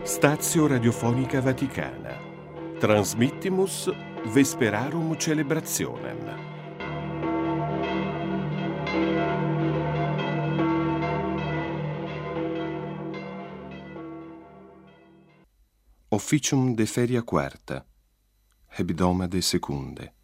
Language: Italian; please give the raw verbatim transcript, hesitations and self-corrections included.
Stazio Radiofonica Vaticana. Transmittimus Vesperarum Celebrationem. Officium de feria quarta, hebdomade secunde.